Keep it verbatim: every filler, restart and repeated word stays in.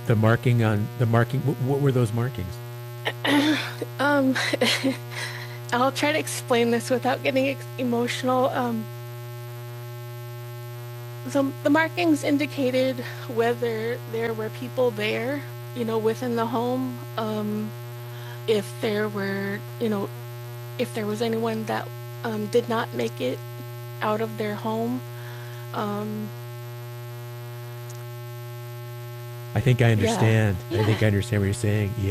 The marking on the marking, what, what were those markings? Um, I'll try to explain this without getting ex emotional. Um, so the markings indicated whether there were people there, you know, within the home. Um, if there were, you know, if there was anyone that um, did not make it out of their home. Um, I think I yeah, understand. I yeah. think I understand what you're saying. Yeah.